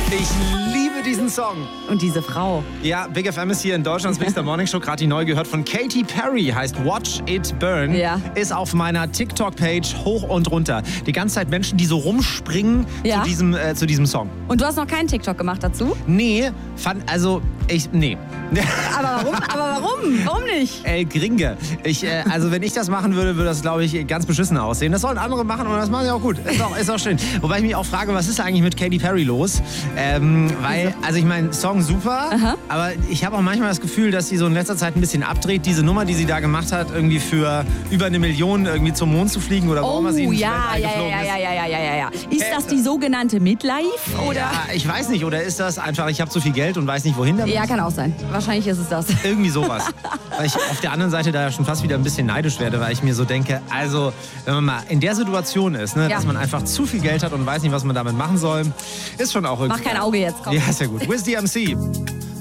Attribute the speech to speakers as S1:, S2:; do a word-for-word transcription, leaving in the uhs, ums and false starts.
S1: Ich liebe diesen Song.
S2: Und diese Frau.
S1: Ja, Big F M ist hier in Deutschlands Biggster Morning Show, gerade die neu gehört von Katy Perry, heißt Watch It Burn.
S2: Ja.
S1: Ist auf meiner TikTok-Page hoch und runter. Die ganze Zeit Menschen, die so rumspringen
S2: Ja.
S1: zu, diesem, äh, zu diesem Song.
S2: Und du hast noch keinen TikTok gemacht dazu?
S1: Nee, fand, also, ich, nee.
S2: Aber warum? Aber warum? Warum nicht?
S1: El Gringe. Ich, äh, also wenn ich das machen würde, würde das, glaube ich, ganz beschissen aussehen. Das sollen andere machen und das machen sie auch gut. Ist auch, ist auch schön. Wobei ich mich auch frage, was ist eigentlich mit Katy Perry los? Ähm, weil, also ich meine, Song super,
S2: Aha.
S1: aber ich habe auch manchmal das Gefühl, dass sie so in letzter Zeit ein bisschen abdreht. Diese Nummer, die sie da gemacht hat, irgendwie für über eine Million irgendwie zum Mond zu fliegen oder wo
S2: Oh,
S1: immer sie ins
S2: ja,
S1: Weltall
S2: ja,
S1: geflogen
S2: ja,
S1: ist.
S2: ja, ja, ja, ja, ja, ja. Ist das die sogenannte Midlife? Oder?
S1: Ja, ich weiß nicht. Oder ist das einfach, ich habe zu viel Geld und weiß nicht, wohin damit?
S2: Ja, kann auch sein. Wahrscheinlich ist es das.
S1: Irgendwie sowas. Weil ich auf der anderen Seite da schon fast wieder ein bisschen neidisch werde, weil ich mir so denke, also wenn man mal in der Situation ist, ne,
S2: Ja.
S1: dass man einfach zu viel Geld hat und weiß nicht, was man damit machen soll, ist schon auch irgendwie...
S2: Mach kein Auge jetzt, komm.
S1: Ja, ist ja gut. Wiz D M C.